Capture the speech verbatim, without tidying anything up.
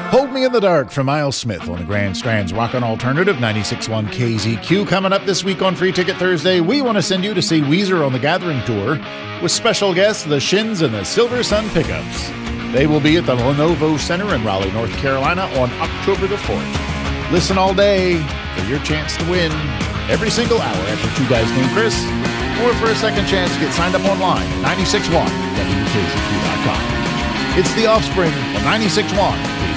Hold Me in the Dark from Miles Smith on the Grand Strand's Rockin' Alternative ninety-six point one K Z Q. Coming up this week on Free Ticket Thursday, we want to send you to see Weezer on the Gathering Tour with special guests the Shins and the Silver Sun Pickups. They will be at the Lenovo Center in Raleigh, North Carolina on October the fourth. Listen all day for your chance to win every single hour after Two Guys Named Chris, or for a second chance to get signed up online at nine six one W K Z Q dot com. It's The Offspring on ninety-six point one